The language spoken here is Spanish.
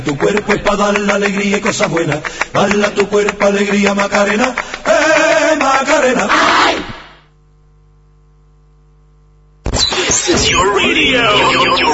Tu cuerpo es para dar la alegría y cosas buenas. Dale a tu cuerpo alegría, Macarena. Macarena. This is your radio.